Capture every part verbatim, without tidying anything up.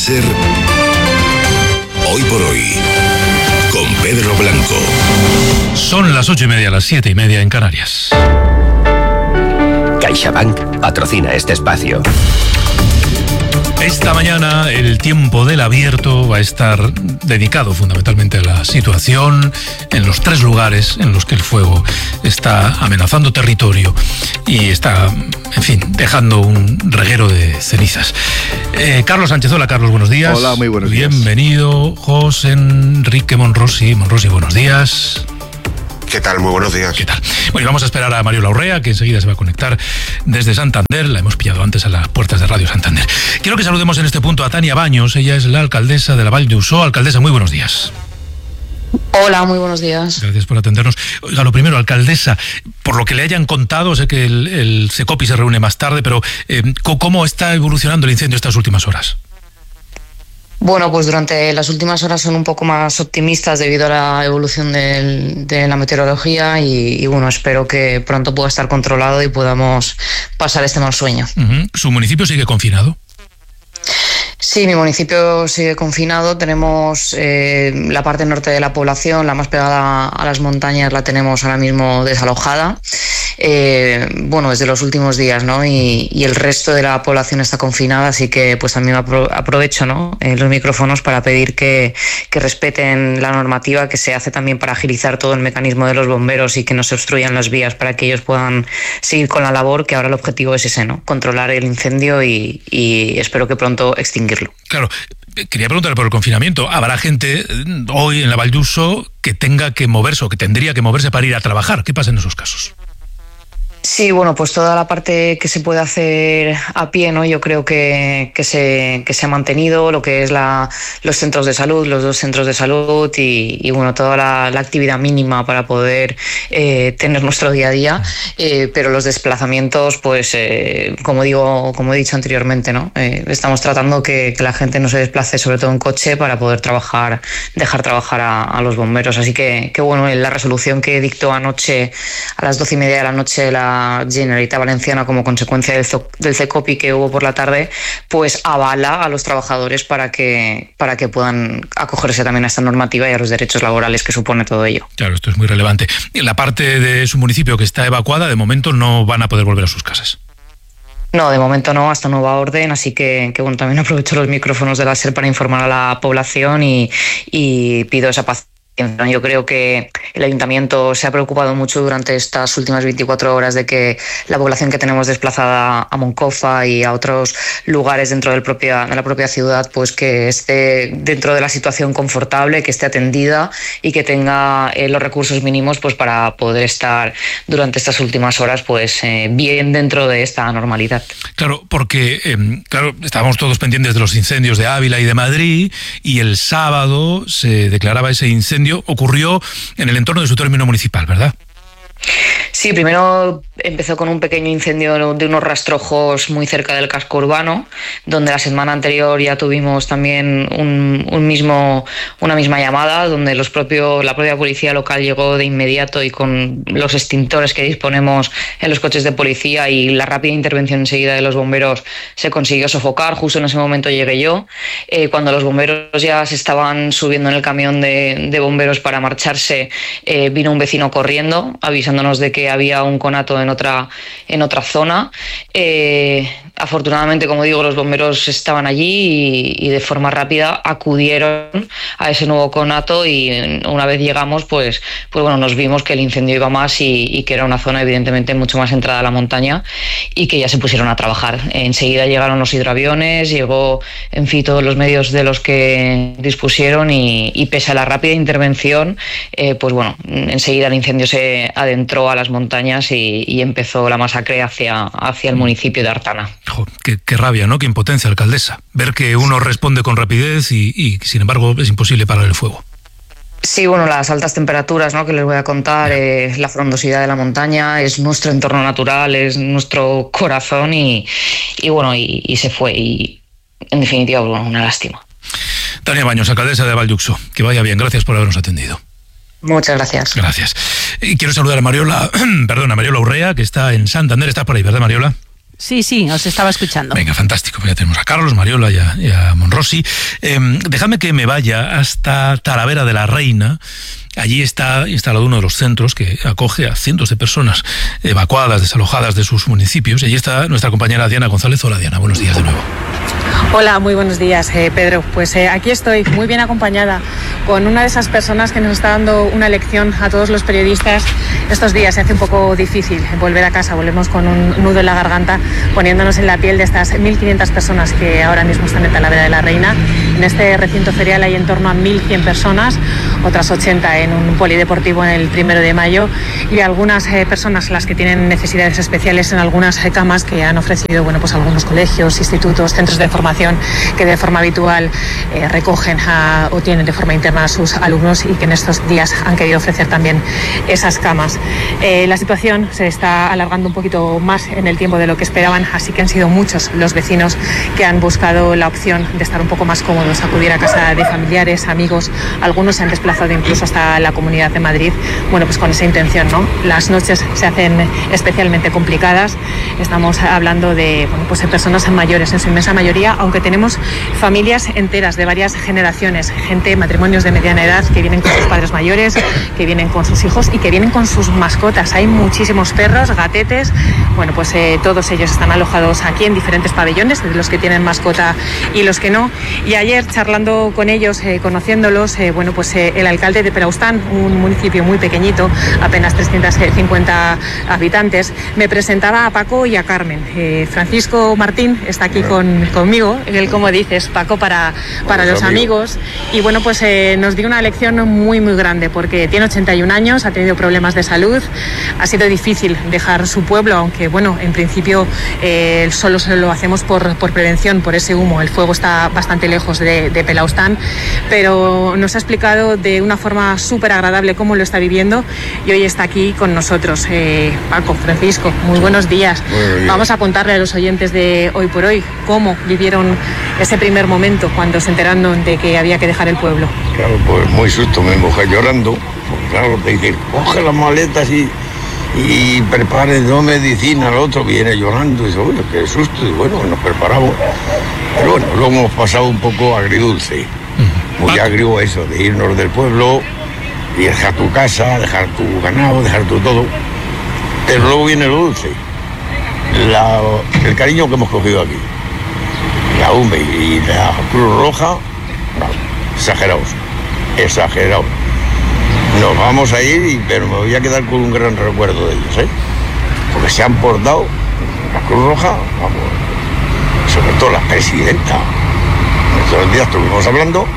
ser Hoy por Hoy, con Pedro Blanco. Son las ocho y media, las siete y media en Canarias. CaixaBank patrocina este espacio. Esta mañana el tiempo del abierto va a estar dedicado fundamentalmente a la situación en los tres lugares en los que el fuego está amenazando territorio y está, en fin, dejando un reguero de cenizas. Eh, Carlos Sánchez, hola Carlos, buenos días. Hola, muy buenos días. Bienvenido, José Enrique Monrosi. Monrosi, buenos días. ¿Qué tal? Muy buenos días. ¿Qué tal? Bueno, y vamos a esperar a Mariola Urrea, que enseguida se va a conectar desde Santander. La hemos pillado antes a las puertas de Radio Santander. Quiero que saludemos en este punto a Tania Baños. Ella es la alcaldesa de la Vall d'Uixó. Alcaldesa, muy buenos días. Hola, muy buenos días. Gracias por atendernos. Oiga, lo primero, alcaldesa, por lo que le hayan contado, sé que el, el Secopi se reúne más tarde, pero eh, ¿cómo está evolucionando el incendio estas últimas horas? Bueno, pues durante las últimas horas son un poco más optimistas debido a la evolución del, de la meteorología y, y bueno, espero que pronto pueda estar controlado y podamos pasar este mal sueño. Uh-huh. ¿Su municipio sigue confinado? Sí, mi municipio sigue confinado. Tenemos eh, la parte norte de la población, la más pegada a las montañas, la tenemos ahora mismo desalojada. Eh, bueno, desde los últimos días, ¿no? Y, y el resto de la población está confinada, así que pues también apro- aprovecho, ¿no? Eh, los micrófonos para pedir que, que respeten la normativa que se hace también para agilizar todo el mecanismo de los bomberos y que no se obstruyan las vías para que ellos puedan seguir con la labor, que ahora el objetivo es ese, ¿no? Controlar el incendio y, y espero que pronto extinguirlo. Claro. Quería preguntarle por el confinamiento. ¿Habrá gente hoy en la Vall d'Uixó que tenga que moverse o que tendría que moverse para ir a trabajar? ¿Qué pasa en esos casos? Sí, bueno, pues toda la parte que se puede hacer a pie, ¿no? Yo creo que, que, se, que se ha mantenido, lo que es la, los centros de salud, los dos centros de salud y, y bueno, toda la, la actividad mínima para poder eh, tener nuestro día a día, eh, pero los desplazamientos, pues eh, como digo, como he dicho anteriormente, ¿no? Eh, estamos tratando que, que la gente no se desplace, sobre todo en coche, para poder trabajar, dejar trabajar a, a los bomberos. Así que, que bueno, la resolución que dictó anoche a las doce y media de la noche la Generalitat Valenciana como consecuencia del, del Secopi que hubo por la tarde, pues avala a los trabajadores para que, para que puedan acogerse también a esta normativa y a los derechos laborales que supone todo ello. Claro, esto es muy relevante. En la parte de su municipio que está evacuada, de momento no van a poder volver a sus casas. No, de momento no, hasta nueva orden, así que, que bueno, también aprovecho los micrófonos de la SER para informar a la población y, y pido esa paz. Yo creo que el Ayuntamiento se ha preocupado mucho durante estas últimas veinticuatro horas de que la población que tenemos desplazada a Moncofa y a otros lugares dentro del propia, de la propia ciudad, pues que esté dentro de la situación confortable, que esté atendida y que tenga eh, los recursos mínimos pues para poder estar durante estas últimas horas pues eh, bien dentro de esta normalidad. Claro, porque eh, claro, estábamos todos pendientes de los incendios de Ávila y de Madrid y el sábado se declaraba ese incendio. Ocurrió en el entorno de su término municipal, ¿verdad? Sí, primero empezó con un pequeño incendio de unos rastrojos muy cerca del casco urbano, donde la semana anterior ya tuvimos también un, un mismo, una misma llamada, donde los propios, la propia policía local llegó de inmediato y con los extintores que disponemos en los coches de policía y la rápida intervención enseguida de los bomberos se consiguió sofocar. Justo en ese momento llegué yo. Eh, cuando los bomberos ya se estaban subiendo en el camión de, de bomberos para marcharse, eh, vino un vecino corriendo, avisándonos de que había un conato en otra, en otra zona. Eh, afortunadamente, como digo, los bomberos estaban allí y, y de forma rápida acudieron a ese nuevo conato y una vez llegamos, pues, pues bueno, nos vimos que el incendio iba más y, y que era una zona evidentemente mucho más entrada a la montaña y que ya se pusieron a trabajar. Enseguida llegaron los hidroaviones, llegó, en fin, todos los medios de los que dispusieron y, y pese a la rápida intervención, eh, pues bueno, enseguida el incendio se adentró a las montañas y, y empezó la masacre hacia, hacia el municipio de Artana. Jo, qué, qué rabia, ¿no? Qué impotencia, alcaldesa. Ver que uno responde con rapidez y, y sin embargo es imposible parar el fuego. Sí, bueno, las altas temperaturas, ¿no?, que les voy a contar, eh, la frondosidad de la montaña, es nuestro entorno natural, es nuestro corazón y, y bueno, y, y se fue y en definitiva, bueno, una lástima. Tania Baños, alcaldesa de Vall d'Uixó, que vaya bien, gracias por habernos atendido. Muchas gracias. Gracias. Y quiero saludar a Mariola, perdón, a Mariola Urrea, que está en Santander. ¿Estás por ahí, verdad, Mariola? Sí, sí, os estaba escuchando. Venga, fantástico. Ya tenemos a Carlos, Mariola y a, y a Monrosi. Eh, dejadme que me vaya hasta Talavera de la Reina. Allí está instalado uno de los centros que acoge a cientos de personas evacuadas, desalojadas de sus municipios. Y allí está nuestra compañera Diana González. Hola, Diana, buenos días de nuevo. Hola, muy buenos días, eh, Pedro. Pues eh, aquí estoy, muy bien acompañada, con una de esas personas que nos está dando una lección a todos los periodistas. Estos días se hace un poco difícil volver a casa, volvemos con un nudo en la garganta, poniéndonos en la piel de estas mil quinientas personas que ahora mismo están en Talavera de la Reina. En este recinto ferial hay en torno a mil cien personas, otras ochenta en un polideportivo en el primero de mayo, y algunas eh, personas, las que tienen necesidades especiales, en algunas eh, camas que han ofrecido, bueno, pues algunos colegios, institutos, centros de formación que de forma habitual eh, recogen a, o tienen de forma interna a sus alumnos, y que en estos días han querido ofrecer también esas camas. Eh, la situación se está alargando un poquito más en el tiempo de lo que esperaban, así que han sido muchos los vecinos que han buscado la opción de estar un poco más cómodos, acudir a casa de familiares, amigos. Algunos se han desplazado incluso hasta la Comunidad de Madrid, bueno, pues con esa intención, ¿no? Las noches se hacen especialmente complicadas. Estamos hablando de, bueno, pues de personas mayores en su inmensa mayoría, aunque tenemos familias enteras de varias generaciones, gente, matrimonios de mediana edad que vienen con sus padres mayores, que vienen con sus hijos y que vienen con sus mascotas. Hay muchísimos perros, gatetes, bueno, pues eh, todos ellos están alojados aquí en diferentes pabellones, de los que tienen mascota y los que no. Y ayer, charlando con ellos, eh, conociéndolos, eh, bueno, pues eh, el alcalde de Pelaustán, un municipio muy pequeñito, apenas trescientos cincuenta habitantes, me presentaba a Paco y a Carmen. Eh, Francisco Martín está aquí con, conmigo, él, como dices, Paco, para, para los amigos. Y bueno, pues eh, nos dio una lección muy, muy grande, porque tiene ochenta y un años, ha tenido problemas de salud, ha sido difícil dejar su pueblo, aunque bueno, en principio eh, solo, solo lo hacemos por, por prevención, por ese humo. El fuego está bastante lejos de, de Pelaustán, pero nos ha explicado de una forma súper agradable cómo lo está viviendo, y hoy está aquí con nosotros. eh, Paco, Francisco, muy buenos días. Vamos a contarle a los oyentes de Hoy por Hoy cómo vivieron ese primer momento cuando se enteraron de que había que dejar el pueblo. Claro, pues muy susto, mi mujer llorando, porque claro, te dice, coge las maletas y, y prepare dos medicinas, el otro viene llorando, y dice, oye, qué susto, y bueno, nos preparamos. Pero bueno, lo hemos pasado un poco agridulce, muy agrio eso, de irnos del pueblo y dejar tu casa, dejar tu ganado, dejar tu todo. Pero luego viene lo dulce, la, el cariño que hemos cogido aquí. La U M E y la Cruz Roja, no, exagerados, exagerados. Nos vamos a ir, y, pero me voy a quedar con un gran recuerdo de ellos, ¿eh? Porque se han portado, la Cruz Roja, vamos, sobre todo la presidenta. Estos días estuvimos hablando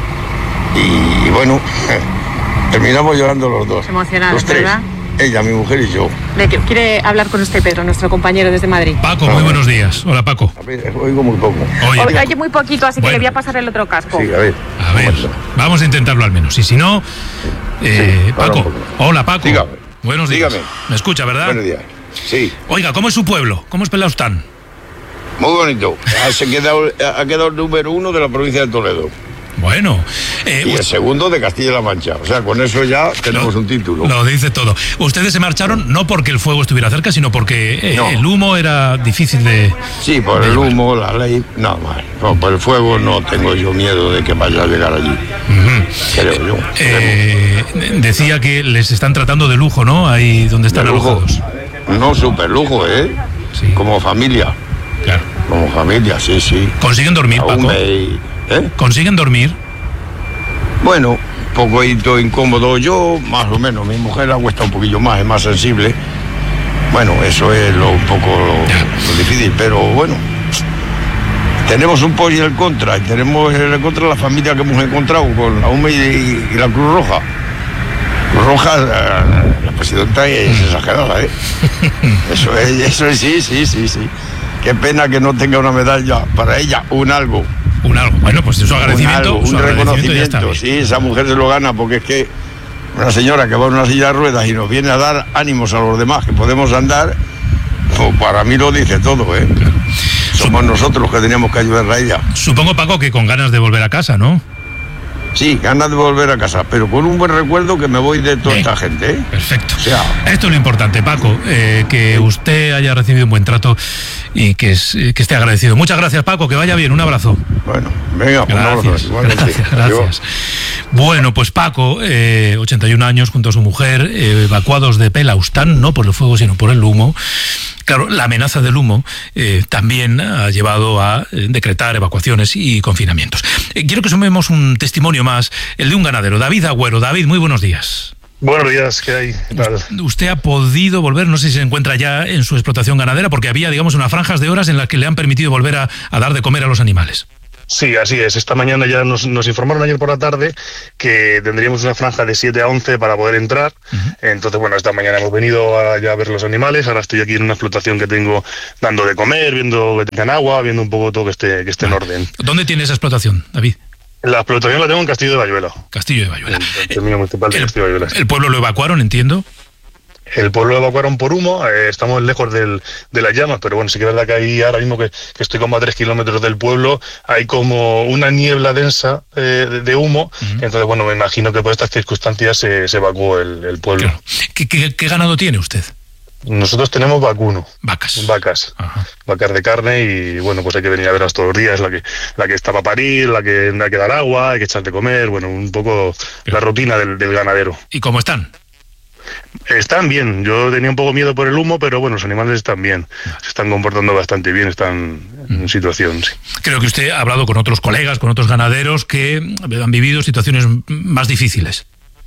y, bueno, terminamos llorando los dos. Emocionados, los tres. ¿Verdad? Ella, mi mujer y yo. Quiere hablar con usted, Pedro, nuestro compañero desde Madrid. Paco, muy buenos días. Hola, Paco. A ver, oigo muy poco. Oye, Oye, oye muy poquito, así Bueno. que le voy a pasar el otro casco. Sí, a ver. A ver, vamos a intentarlo al menos. Y si no, eh, Sí, para Paco. un poco. Hola, Paco. Dígame. Buenos días. Dígame. ¿Me escucha, verdad? Buenos días. Sí, Oiga, ¿cómo es su pueblo? ¿Cómo es Pelaustán? muy bonito. Ha, se quedado, ha quedado el número uno de la provincia de Toledo. Bueno, eh, Y el us- segundo de Castilla-La Mancha. O sea, con eso ya tenemos lo- un título. Lo dice todo. Ustedes se marcharon no porque el fuego estuviera cerca, sino porque eh, No. el humo era difícil de... Sí, por de el llevar. humo, la ley, nada más. No, por el fuego no tengo yo miedo de que vaya a llegar allí. Creo yo. Eh, decía que les están tratando de lujo, ¿no? Ahí donde están De lujo. alojados. No, super lujo, ¿eh? Sí. Como familia. Claro. Como familia, sí, sí. ¿Consiguen dormir, Aún Paco? me- ¿eh? ¿Consiguen dormir? Bueno, un poquito incómodo yo, más o menos. Mi mujer la cuesta un poquillo más, es más sensible. Bueno, eso es lo, un poco lo, lo difícil, pero bueno. Tenemos un poco y el contra, y tenemos el contra la familia que hemos encontrado con la U M E y, y la Cruz Roja. Cruz Roja, la, la presidenta es exagerada, ¿eh? Eso es, eso es, sí, sí, sí, sí. Qué pena que no tenga una medalla para ella, un algo. Un algo. Bueno, pues su agradecimiento, Un, algo, su un agradecimiento ya está reconocimiento, bien. sí, esa mujer se lo gana, porque es que una señora que va en una silla de ruedas y nos viene a dar ánimos a los demás que podemos andar, pues para mí lo dice todo, ¿eh? Somos nosotros los que teníamos que ayudar a ella. Supongo, Paco, que con ganas de volver a casa, ¿no? Sí, ganas de volver a casa, pero con un buen recuerdo que me voy de toda Bien. esta gente, ¿eh? Perfecto. O sea, Esto es lo importante, Paco, eh, que usted haya recibido un buen trato y que, es, que esté agradecido. Muchas gracias, Paco, que vaya bien, un abrazo. bueno, venga, pues Gracias, no lo sé, igualmente. gracias, Adiós. gracias. Bueno, pues Paco, eh, ochenta y un años, junto a su mujer, eh, evacuados de Pelaustán, no por el fuego, sino por el humo. Claro, la amenaza del humo eh, también ha llevado a eh, decretar evacuaciones y confinamientos. Eh, quiero que sumemos un testimonio más, el de un ganadero, David Agüero. David, muy buenos días. Buenos días, ¿qué hay? ¿Qué tal? Usted ha podido volver, no sé si se encuentra ya en su explotación ganadera, porque había, digamos, unas franjas de horas en las que le han permitido volver a, a dar de comer a los animales. Sí, así es. Esta mañana ya nos, nos informaron ayer por la tarde que tendríamos una franja de siete a once para poder entrar. Uh-huh. Entonces, bueno, esta mañana hemos venido a, ya a ver los animales. Ahora estoy aquí en una explotación que tengo dando de comer, viendo que tengan agua, viendo un poco todo que esté, que esté en orden. ¿Dónde tiene esa explotación, David? La explotación la tengo en Castillo de Bayuela. Castillo de Bayuela. El término municipal de el, Castillo de Bayuela. El pueblo lo evacuaron, entiendo. El pueblo lo evacuaron por humo, eh, estamos lejos del, de las llamas, pero bueno, sí que es verdad que ahí ahora mismo que, que estoy como a tres kilómetros del pueblo, hay como una niebla densa eh, de, de humo, uh-huh. Entonces bueno, me imagino que por estas circunstancias se, se evacuó el, el pueblo. Claro. ¿Qué, qué, ¿Qué ganado tiene usted? Nosotros tenemos vacuno. Vacas. Vacas. Ajá. Vacas de carne y bueno, pues hay que venir a verlas todos los días, la que la que está para parir, la que hay que dar agua, hay que echar de comer, bueno, un poco claro. La rutina del, del ganadero. ¿Y cómo están? Están bien, yo tenía un poco miedo por el humo, pero bueno, los animales están bien, se están comportando bastante bien, están en situación, sí. Creo que usted ha hablado con otros colegas, con otros ganaderos que han vivido situaciones más difíciles.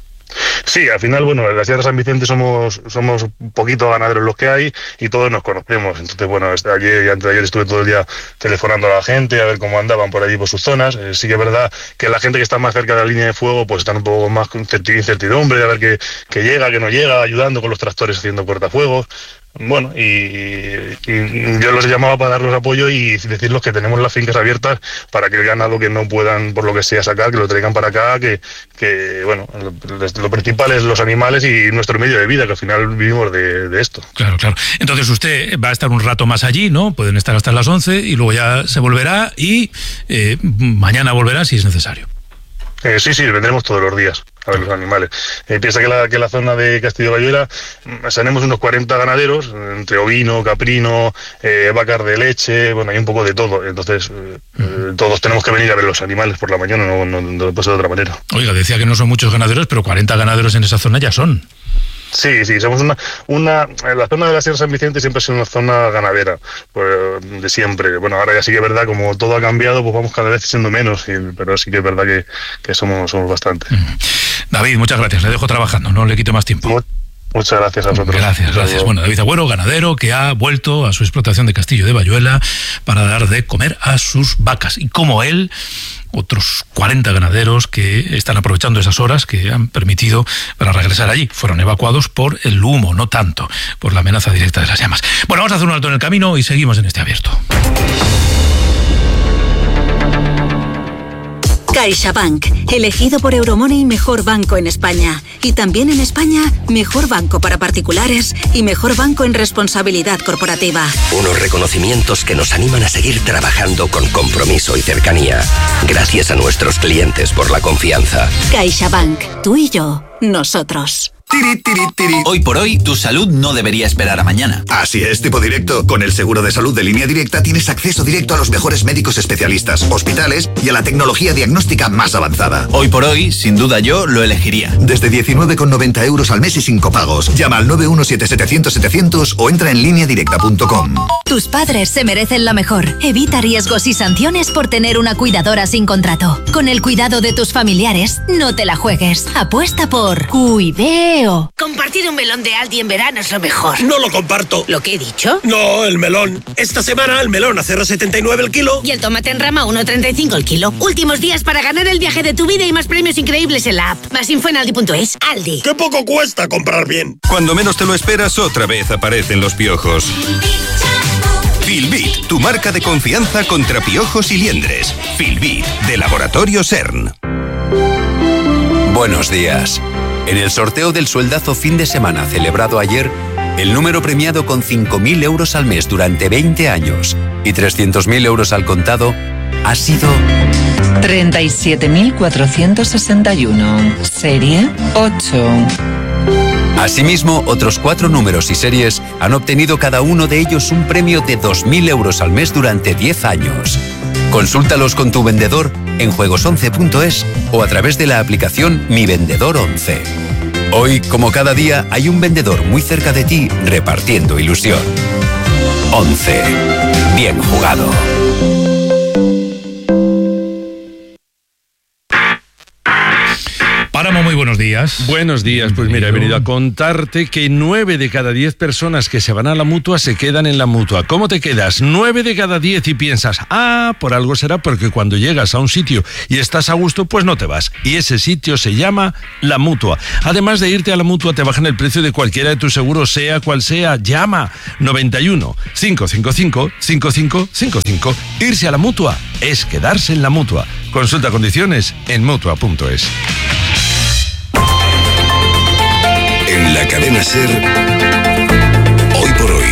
Sí, al final, bueno, en la Sierra de San Vicente somos somos poquitos ganaderos los que hay y todos nos conocemos. Entonces, bueno, ayer y antes de ayer estuve todo el día telefonando a la gente a ver cómo andaban por allí por sus zonas. Eh, sí que es verdad que la gente que está más cerca de la línea de fuego pues están un poco más con incertidumbre de a ver qué, qué llega, qué no llega, ayudando con los tractores haciendo cortafuegos. Bueno, y, y yo los llamaba para darles apoyo y decirles que tenemos las fincas abiertas para que el ganado que no puedan, por lo que sea, sacar, que lo traigan para acá, que, que bueno, lo, lo principal es los animales y nuestro medio de vida, que al final vivimos de, de esto. Claro, claro. Entonces usted va a estar un rato más allí, ¿no? Pueden estar hasta las once y luego ya se volverá y eh, mañana volverá si es necesario. Eh, sí, sí, vendremos todos los días a ver los animales. Eh, piensa que la, que la zona de Castillo de Bayuela tenemos unos cuarenta ganaderos, entre ovino, caprino, eh, vacas de leche, bueno, hay un poco de todo. Entonces, eh, uh-huh. todos tenemos que venir a ver los animales por la mañana, no, no, no puede ser de otra manera. Oiga, decía que no son muchos ganaderos, pero cuarenta ganaderos en esa zona ya son. Sí, sí, somos una, una, la zona de la Sierra de San Vicente siempre ha sido una zona ganadera, pues, de siempre. Bueno, ahora ya sí que es verdad, como todo ha cambiado, pues vamos cada vez siendo menos, y, pero sí que es verdad que, que somos, somos bastante. David, muchas gracias, le dejo trabajando, no le quito más tiempo. Muy, muchas gracias a vosotros. Gracias, gracias. Bueno, David Agüero, ganadero, que ha vuelto a su explotación de Castillo de Bayuela para dar de comer a sus vacas. Y como él, otros cuarenta ganaderos que están aprovechando esas horas que han permitido para regresar allí. Fueron evacuados por el humo, no tanto por la amenaza directa de las llamas. Bueno, vamos a hacer un alto en el camino y seguimos en este abierto. CaixaBank, elegido por Euromoney mejor banco en España. Y también en España, mejor banco para particulares y mejor banco en responsabilidad corporativa. Unos reconocimientos que nos animan a seguir trabajando con compromiso y cercanía. Gracias a nuestros clientes por la confianza. CaixaBank, tú y yo, nosotros. Tiri, tiri, tiri. Hoy por hoy, tu salud no debería esperar a mañana. Así es, tipo directo. Con el seguro de salud de Línea Directa tienes acceso directo a los mejores médicos especialistas, hospitales y a la tecnología diagnóstica más avanzada. Hoy por hoy, sin duda yo lo elegiría. Desde diecinueve con noventa euros al mes y sin copagos. Llama al nueve uno siete setecientos setecientos o entra en línea directa punto com. Tus padres se merecen lo mejor. Evita riesgos y sanciones por tener una cuidadora sin contrato. Con el cuidado de tus familiares, no te la juegues. Apuesta por Cuideo. Compartir un melón de Aldi en verano es lo mejor. No lo comparto. ¿Lo que he dicho? No, el melón. Esta semana el melón a cero coma setenta y nueve el kilo. Y el tomate en rama a uno coma treinta y cinco el kilo. Últimos días para ganar el viaje de tu vida y más premios increíbles en la app. Más info en aldi punto es. Aldi. ¡Qué poco cuesta comprar bien! Cuando menos te lo esperas, otra vez aparecen los piojos. Filbit, tu marca de confianza contra piojos y liendres. Filbit, de Laboratorio CERN. Buenos días. En el sorteo del sueldazo fin de semana celebrado ayer, el número premiado con cinco mil euros al mes durante veinte años y trescientos mil euros al contado ha sido treinta y siete mil cuatrocientos sesenta y uno, serie ocho. Asimismo, otros cuatro números y series han obtenido cada uno de ellos un premio de dos mil euros al mes durante diez años. Consúltalos con tu vendedor en juegos once punto es o a través de la aplicación Mi Vendedor once. Hoy, como cada día, hay un vendedor muy cerca de ti repartiendo ilusión. once. Bien jugado. Páramo, muy buenos días. Buenos días, pues mira, he venido a contarte que nueve de cada diez personas que se van a la Mutua se quedan en la Mutua. ¿Cómo te quedas? Nueve de cada diez y piensas, ah, por algo será, porque cuando llegas a un sitio y estás a gusto, pues no te vas. Y ese sitio se llama la Mutua. Además de irte a la Mutua, te bajan el precio de cualquiera de tus seguros, sea cual sea. Llama noventa y uno, cinco cinco cinco, cinco cinco cinco cinco. Irse a la Mutua es quedarse en la Mutua. Consulta condiciones en mutua punto es. En la cadena SER, Hoy por Hoy,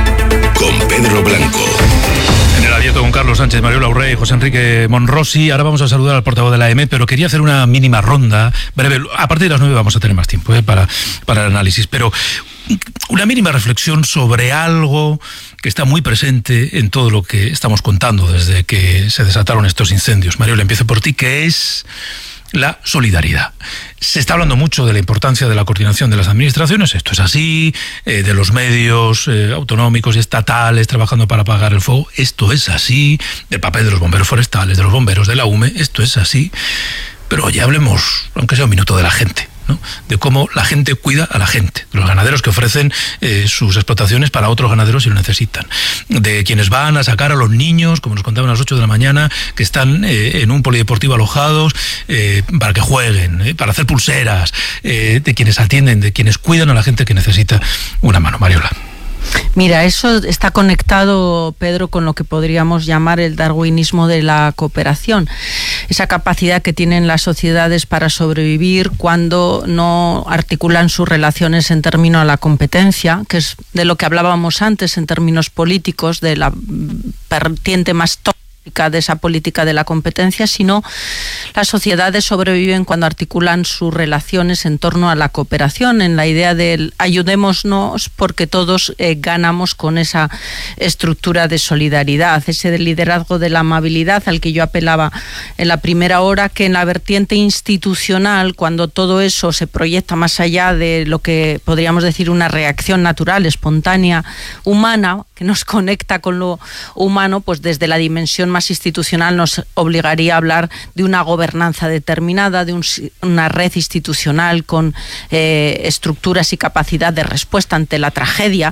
con Pedro Blanco. En el abierto con Carlos Sánchez, Mariola Urrey, José Enrique Monrosi. Ahora vamos a saludar al portavoz de la A M, pero quería hacer una mínima ronda breve. A partir de las nueve vamos a tener más tiempo ¿eh? para, para el análisis, pero una mínima reflexión sobre algo que está muy presente en todo lo que estamos contando desde que se desataron estos incendios. Mariola, empiezo por ti, que es la solidaridad. Se está hablando mucho de la importancia de la coordinación de las administraciones, esto es así, eh, de los medios eh, autonómicos y estatales trabajando para apagar el fuego, esto es así, del papel de los bomberos forestales, de los bomberos de la U M E, esto es así, pero oye, hablemos, aunque sea un minuto, de la gente, ¿no? De cómo la gente cuida a la gente, de los ganaderos que ofrecen eh, sus explotaciones para otros ganaderos si lo necesitan, de quienes van a sacar a los niños, como nos contaban a las ocho de la mañana, que están eh, en un polideportivo alojados eh, para que jueguen, eh, para hacer pulseras, eh, de quienes atienden, de quienes cuidan a la gente que necesita una mano. Mariola. Mira, eso está conectado, Pedro, con lo que podríamos llamar el darwinismo de la cooperación. Esa capacidad que tienen las sociedades para sobrevivir cuando no articulan sus relaciones en términos a la competencia, que es de lo que hablábamos antes en términos políticos, de la vertiente más tóxica de esa política de la competencia, sino las sociedades sobreviven cuando articulan sus relaciones en torno a la cooperación, en la idea del ayudémonos porque todos eh, ganamos con esa estructura de solidaridad, ese del liderazgo de la amabilidad al que yo apelaba en la primera hora, que en la vertiente institucional, cuando todo eso se proyecta más allá de lo que podríamos decir una reacción natural, espontánea, humana, que nos conecta con lo humano, pues desde la dimensión más institucional nos obligaría a hablar de una gobernanza determinada, de un, una red institucional con eh, estructuras y capacidad de respuesta ante la tragedia.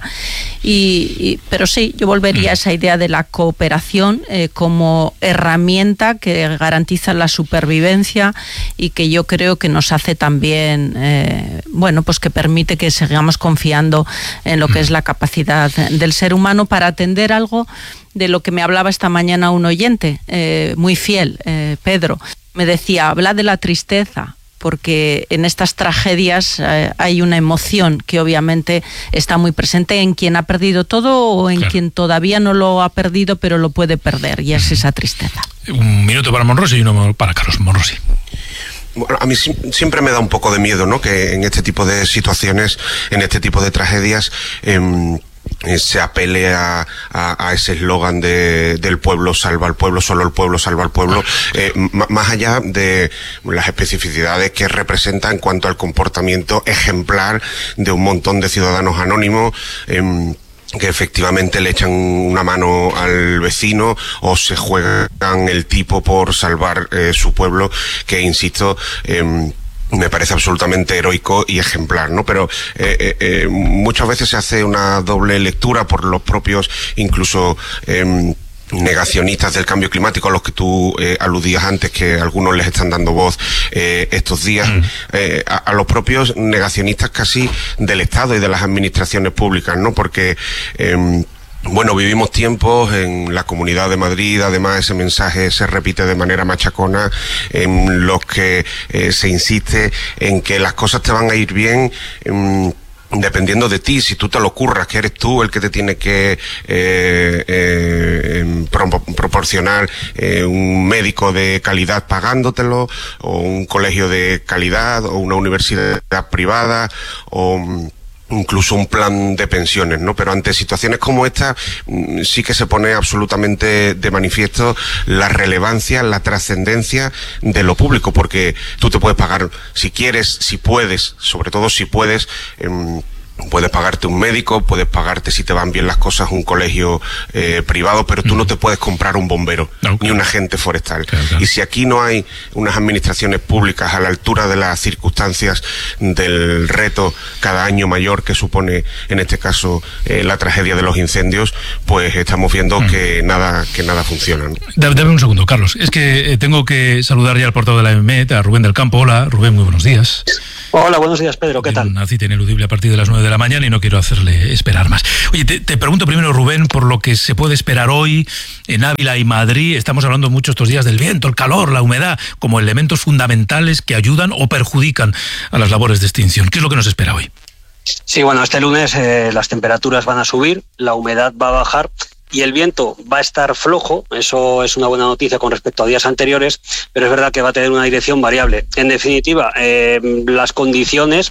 Y, y, pero sí, yo volvería a esa idea de la cooperación eh, como herramienta que garantiza la supervivencia y que yo creo que nos hace también, eh, bueno, pues que permite que sigamos confiando en lo que es la capacidad del ser humano para atender algo de lo que me hablaba esta mañana un oyente, eh, muy fiel, eh, Pedro. Me decía, habla de la tristeza, porque en estas tragedias eh, hay una emoción que obviamente está muy presente en quien ha perdido todo o en claro. quien todavía no lo ha perdido pero lo puede perder, y es esa tristeza. Un minuto para Monrosi y uno para Carlos. Monrosi. Bueno, a mí siempre me da un poco de miedo, ¿no? Que en este tipo de situaciones, en este tipo de tragedias, eh, se apele a, a, a ese eslogan de del pueblo salva al pueblo, solo el pueblo salva al pueblo, eh, más allá de las especificidades que representa en cuanto al comportamiento ejemplar de un montón de ciudadanos anónimos, eh, que efectivamente le echan una mano al vecino o se juegan el tipo por salvar eh, su pueblo, que insisto, eh, me parece absolutamente heroico y ejemplar, ¿no? Pero eh, eh, muchas veces se hace una doble lectura por los propios, incluso eh, negacionistas del cambio climático a los que tú eh, aludías antes, que algunos les están dando voz eh, estos días, mm. eh, a, a los propios negacionistas casi del Estado y de las administraciones públicas, ¿no? Porque eh, bueno, vivimos tiempos en la Comunidad de Madrid, además ese mensaje se repite de manera machacona, en los que eh, se insiste en que las cosas te van a ir bien, en, dependiendo de ti, si tú te lo curras, que eres tú el que te tiene que eh, eh, pro proporcionar eh, un médico de calidad pagándotelo, o un colegio de calidad, o una universidad privada, o incluso un plan de pensiones, ¿no? Pero ante situaciones como esta sí que se pone absolutamente de manifiesto la relevancia, la trascendencia de lo público, porque tú te puedes pagar si quieres, si puedes, sobre todo si puedes, eh, puedes pagarte un médico, puedes pagarte, si te van bien las cosas, un colegio eh, privado, pero tú no te puedes comprar un bombero, no, ni un agente forestal. Claro, claro. Y si aquí no hay unas administraciones públicas a la altura de las circunstancias del reto cada año mayor que supone, en este caso, eh, la tragedia de los incendios, pues estamos viendo mm. que nada que nada funciona, ¿no? Dame un segundo, Carlos. Es que eh, tengo que saludar ya al portavoz de la E M E T, a Rubén del Campo. Hola, Rubén, muy buenos días. Hola, buenos días, Pedro, ¿qué tal? Una cita ineludible a partir de las nueve de la mañana y no quiero hacerle esperar más. Oye, te, te pregunto primero, Rubén, por lo que se puede esperar hoy en Ávila y Madrid. Estamos hablando mucho estos días del viento, el calor, la humedad, como elementos fundamentales que ayudan o perjudican a las labores de extinción. ¿Qué es lo que nos espera hoy? Sí, bueno, este lunes eh, las temperaturas van a subir, la humedad va a bajar y el viento va a estar flojo. Eso es una buena noticia con respecto a días anteriores, pero es verdad que va a tener una dirección variable. En definitiva, eh, las condiciones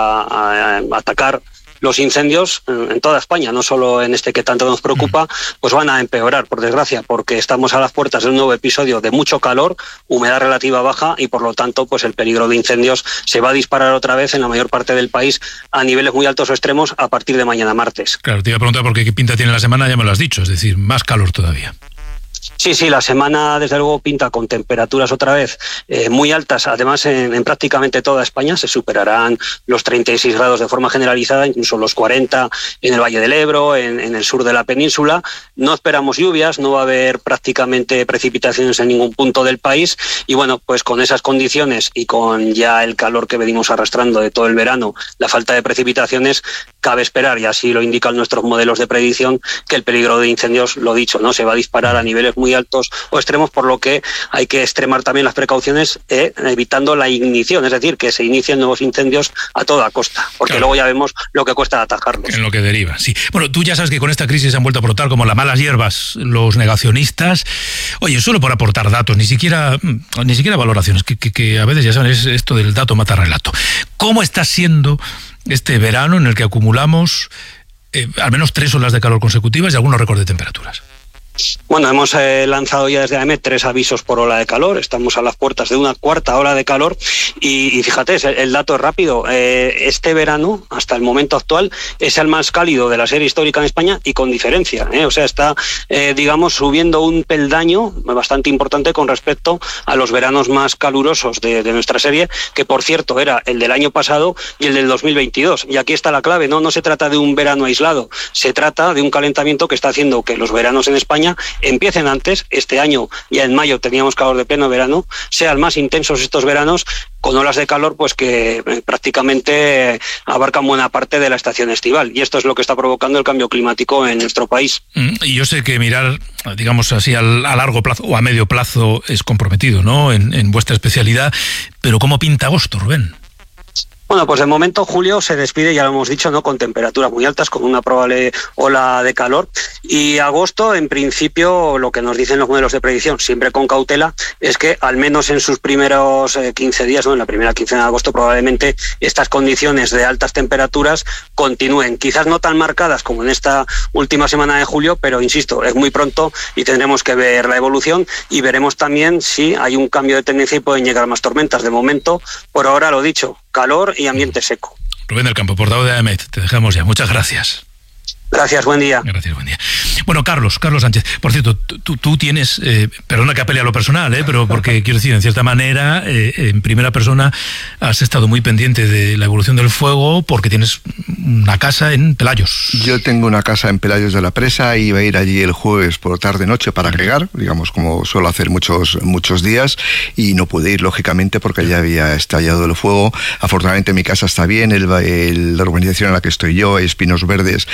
para eh, atacar los incendios en toda España, no solo en este que tanto nos preocupa, pues van a empeorar, por desgracia, porque estamos a las puertas de un nuevo episodio de mucho calor, humedad relativa baja y por lo tanto pues el peligro de incendios se va a disparar otra vez en la mayor parte del país a niveles muy altos o extremos a partir de mañana martes. Claro, te iba a preguntar por qué pinta tiene la semana, ya me lo has dicho, es decir, más calor todavía. Sí, sí, la semana desde luego pinta con temperaturas otra vez eh, muy altas, además en, en prácticamente toda España se superarán los treinta y seis grados de forma generalizada, incluso los cuarenta en el Valle del Ebro, en, en el sur de la península. No esperamos lluvias, no va a haber prácticamente precipitaciones en ningún punto del país y bueno, pues con esas condiciones y con ya el calor que venimos arrastrando de todo el verano, la falta de precipitaciones, cabe esperar, y así lo indican nuestros modelos de predicción, que el peligro de incendios, lo dicho, no se va a disparar a niveles muy altos o extremos, por lo que hay que extremar también las precauciones eh, evitando la ignición, es decir, que se inicien nuevos incendios a toda costa, porque claro, luego ya vemos lo que cuesta atajarlos. En lo que deriva, sí. Bueno, tú ya sabes que con esta crisis se han vuelto a brotar como las malas hierbas los negacionistas. Oye, solo por aportar datos, ni siquiera ni siquiera valoraciones, que, que, que a veces ya saben, es esto del dato mata relato. ¿Cómo está siendo este verano en el que acumulamos eh, al menos tres olas de calor consecutivas y algunos récords de temperaturas? Bueno, hemos eh, lanzado ya desde A M E tres avisos por ola de calor, estamos a las puertas de una cuarta ola de calor y, y fíjate, el, el dato es rápido, eh, este verano, hasta el momento actual, es el más cálido de la serie histórica en España y con diferencia, ¿eh? O sea, está, eh, digamos, subiendo un peldaño bastante importante con respecto a los veranos más calurosos de, de nuestra serie, que por cierto era el del año pasado y el del dos mil veintidós, y aquí está la clave, no, no se trata de un verano aislado, se trata de un calentamiento que está haciendo que los veranos en España empiecen antes. Este año, ya en mayo, teníamos calor de pleno verano, sean más intensos estos veranos, con olas de calor pues que eh, prácticamente abarcan buena parte de la estación estival. Y esto es lo que está provocando el cambio climático en nuestro país. Y yo sé que mirar, digamos así, al, a largo plazo o a medio plazo es comprometido, ¿no?, en, en vuestra especialidad. Pero ¿cómo pinta agosto, Rubén? Bueno, pues de momento julio se despide, ya lo hemos dicho, ¿no?, con temperaturas muy altas, con una probable ola de calor. Y agosto, en principio, lo que nos dicen los modelos de predicción, siempre con cautela, es que al menos en sus primeros eh, quince días, ¿no?, en la primera quincena de agosto, probablemente estas condiciones de altas temperaturas continúen. Quizás no tan marcadas como en esta última semana de julio, pero insisto, es muy pronto y tendremos que ver la evolución y veremos también si hay un cambio de tendencia y pueden llegar más tormentas. De momento, por ahora lo dicho, calor y ambiente seco. Rubén del Campo, portavoz de A M E T, te dejamos ya. Muchas gracias. Gracias, buen día. Gracias, buen día. Bueno, Carlos, Carlos Sánchez, por cierto, tú, tú tienes, eh, perdona que apele a lo personal, eh, pero porque quiero decir, en cierta manera, eh, en primera persona has estado muy pendiente de la evolución del fuego porque tienes una casa en Pelayos. Yo tengo una casa en Pelayos de la Presa y iba a ir allí el jueves por tarde-noche para regar, digamos, como suelo hacer muchos, muchos días, y no pude ir, lógicamente, porque ya había estallado el fuego. Afortunadamente mi casa está bien, el, el, la urbanización en la que estoy yo, Espinos Verdes, eh, se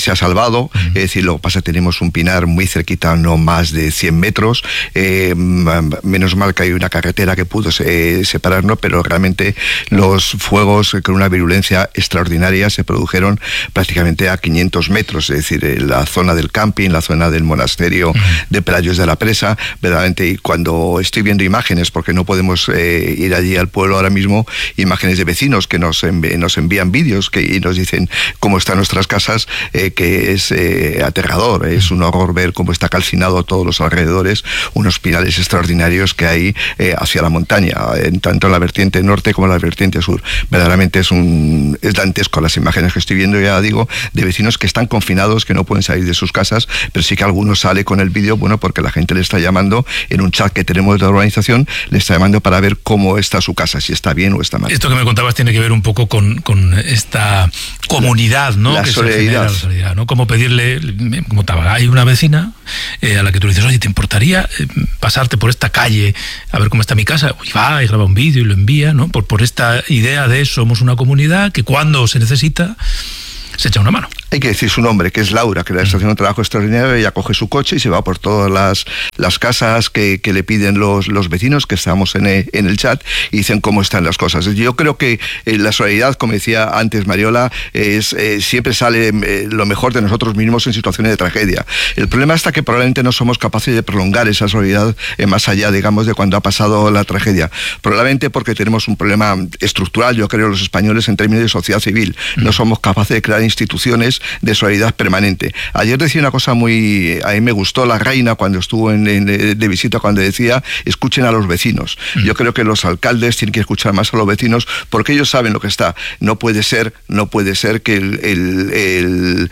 se ha salvado, uh-huh. Es decir, lo que pasa es que tenemos un pinar muy cerquita, no más de cien metros, eh, menos mal que hay una carretera que pudo eh, separarnos, pero realmente los fuegos con una virulencia extraordinaria se produjeron prácticamente a quinientos metros, es decir, en la zona del camping, la zona del monasterio uh-huh. de Pelayos de la Presa, verdaderamente, y cuando estoy viendo imágenes, porque no podemos eh, ir allí al pueblo ahora mismo, imágenes de vecinos que nos, env- nos envían vídeos que, y nos dicen cómo están nuestras casas, eh, que es eh, aterrador, es un horror ver cómo está calcinado todos los alrededores, unos pinales extraordinarios que hay eh, hacia la montaña, en, tanto en la vertiente norte como en la vertiente sur. Verdaderamente es un es dantesco las imágenes que estoy viendo, ya digo, de vecinos que están confinados, que no pueden salir de sus casas, pero sí que algunos sale con el vídeo, bueno, porque la gente le está llamando en un chat que tenemos de la organización, le está llamando para ver cómo está su casa, si está bien o está mal. Esto que me contabas tiene que ver un poco con, con esta comunidad, ¿no? La que solidaridad. Se genera, la solidaridad, ¿no? Como pedirle, como estaba, hay una vecina eh, a la que tú le dices, oye, ¿te importaría eh, pasarte por esta calle a ver cómo está mi casa? Y va y graba un vídeo y lo envía, ¿no? Por, por esta idea de somos una comunidad que cuando se necesita se echa una mano. Hay que decir su nombre, que es Laura, que le está haciendo un trabajo extraordinario. Ella coge su coche y se va por todas las, las casas que, que le piden los, los vecinos, que estamos en el, en el chat, y dicen cómo están las cosas. Yo creo que eh, la solidaridad, como decía antes Mariola, es, eh, siempre sale eh, lo mejor de nosotros mismos en situaciones de tragedia. El problema está que probablemente no somos capaces de prolongar esa solidaridad eh, más allá, digamos, de cuando ha pasado la tragedia. Probablemente porque tenemos un problema estructural, yo creo, los españoles en términos de sociedad civil. No somos capaces de crear instituciones de solidaridad permanente. Ayer decía una cosa muy... A mí me gustó la reina cuando estuvo en, en, de visita, cuando decía, escuchen a los vecinos. Mm. Yo creo que los alcaldes tienen que escuchar más a los vecinos porque ellos saben lo que está. No puede ser, no puede ser que el, el, el,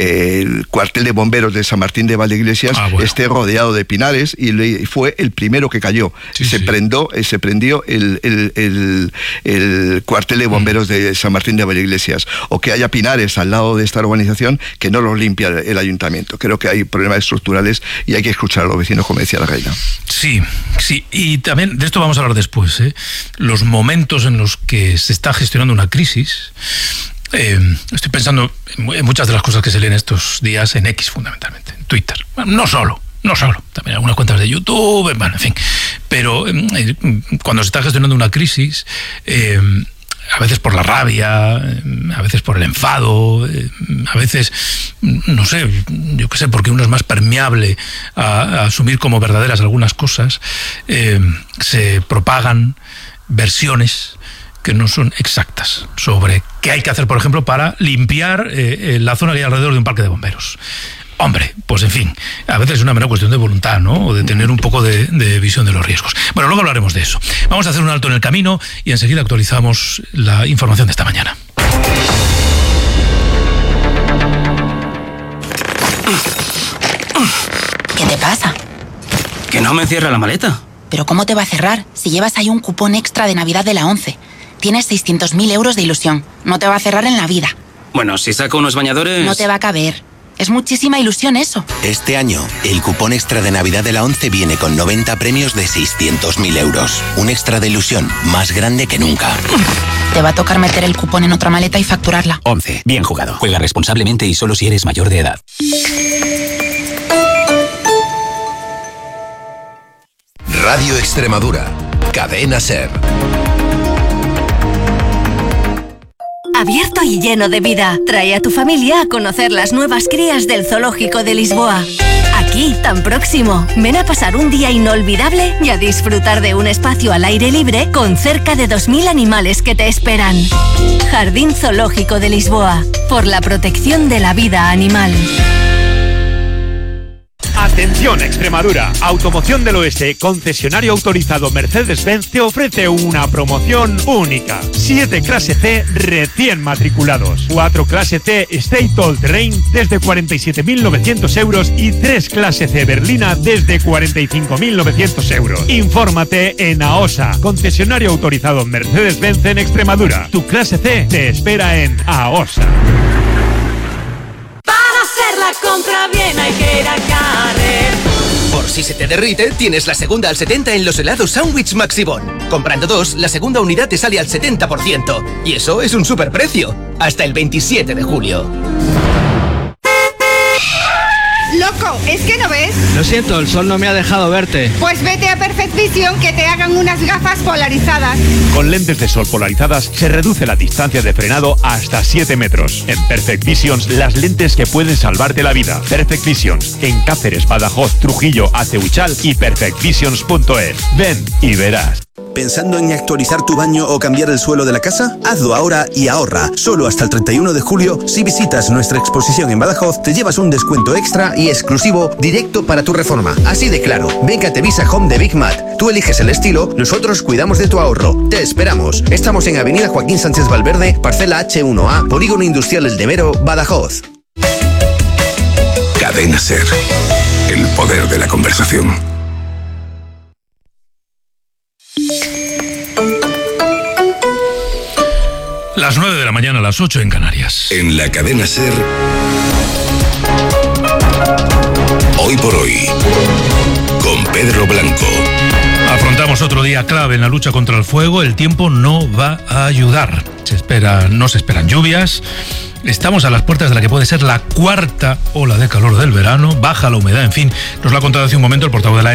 el cuartel de bomberos de San Martín de Valdeiglesias ah, bueno. esté rodeado de pinares y le, fue el primero que cayó. Sí, se, sí. Prendó, se prendió el, el, el, el cuartel de bomberos mm. de San Martín de Valdeiglesias. O que haya pinares al lado de esta urbanización que no los limpia el ayuntamiento. Creo que hay problemas estructurales y hay que escuchar a los vecinos, como decía la reina. Sí, sí, y también de esto vamos a hablar después, ¿eh? Los momentos en los que se está gestionando una crisis. Eh, estoy pensando en muchas de las cosas que se leen estos días en X, fundamentalmente, en Twitter. Bueno, no solo, no solo, también algunas cuentas de YouTube, bueno, en fin. Pero eh, cuando se está gestionando una crisis, eh, a veces por la rabia, a veces por el enfado, a veces, no sé, yo qué sé, porque uno es más permeable a, a asumir como verdaderas algunas cosas, eh, se propagan versiones que no son exactas sobre qué hay que hacer, por ejemplo, para limpiar eh, la zona que hay alrededor de un parque de bomberos. Hombre, pues en fin, a veces es una mera cuestión de voluntad, ¿no? O de tener un poco de, de visión de los riesgos. Bueno, luego hablaremos de eso. Vamos a hacer un alto en el camino y enseguida actualizamos la información de esta mañana. ¿Qué te pasa? Que no me cierra la maleta. ¿Pero cómo te va a cerrar si llevas ahí un cupón extra de Navidad de la ONCE? Tienes seiscientos mil euros de ilusión. No te va a cerrar en la vida. Bueno, si saco unos bañadores... No te va a caber. Es muchísima ilusión eso. Este año, el cupón extra de Navidad de la ONCE viene con noventa premios de seiscientos mil euros. Un extra de ilusión más grande que nunca. Te va a tocar meter el cupón en otra maleta y facturarla. ONCE. Bien jugado. Juega responsablemente y solo si eres mayor de edad. Radio Extremadura. Cadena SER. Abierto y lleno de vida. Trae a tu familia a conocer las nuevas crías del Zoológico de Lisboa. Aquí, tan próximo. Ven a pasar un día inolvidable y a disfrutar de un espacio al aire libre con cerca de dos mil animales que te esperan. Jardín Zoológico de Lisboa. Por la protección de la vida animal. Atención Extremadura, Automoción del Oeste, concesionario autorizado Mercedes-Benz, te ofrece una promoción única. siete clase C recién matriculados, cuatro clase C State All Terrain desde cuarenta y siete mil novecientos euros y tres clase C Berlina desde cuarenta y cinco mil novecientos euros. Infórmate en AOSA, concesionario autorizado Mercedes-Benz en Extremadura. Tu clase C te espera en AOSA. Hacer la compra bien hay que ir a Carrer. Por si se te derrite, tienes la segunda al setenta en los helados Sandwich Maxibon. Comprando dos, la segunda unidad te sale al setenta por ciento. Y eso es un superprecio. Hasta el veintisiete de julio. Lo siento, el sol no me ha dejado verte. Pues vete a Perfect Vision que te hagan unas gafas polarizadas. Con lentes de sol polarizadas se reduce la distancia de frenado hasta siete metros. En Perfect Visions, las lentes que pueden salvarte la vida. Perfect Visions, en Cáceres, Badajoz, Trujillo, Aceuchal y perfect visions punto es. Ven y verás. ¿Pensando en actualizar tu baño o cambiar el suelo de la casa? Hazlo ahora y ahorra. Solo hasta el treinta y uno de julio, si visitas nuestra exposición en Badajoz, te llevas un descuento extra y exclusivo directo para tu reforma. Así de claro. Ven a Tevisa Home de Big Mat. Tú eliges el estilo, nosotros cuidamos de tu ahorro. Te esperamos. Estamos en Avenida Joaquín Sánchez Valverde, parcela hache uno a, Polígono Industrial El Demero, Badajoz. Cadena SER. El poder de la conversación. Las nueve de la mañana, a las ocho en Canarias. En la cadena SER, hoy por hoy, con Pedro Blanco. Afrontamos otro día clave en la lucha contra el fuego. El tiempo no va a ayudar. Se espera, no se esperan lluvias. Estamos a las puertas de la que puede ser la cuarta ola de calor del verano. Baja la humedad, en fin. Nos lo ha contado hace un momento el portavoz de la